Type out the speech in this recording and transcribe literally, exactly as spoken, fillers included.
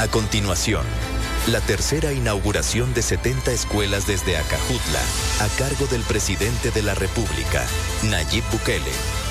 A continuación, la tercera inauguración de setenta escuelas desde Acajutla, a cargo del presidente de la República, Nayib Bukele.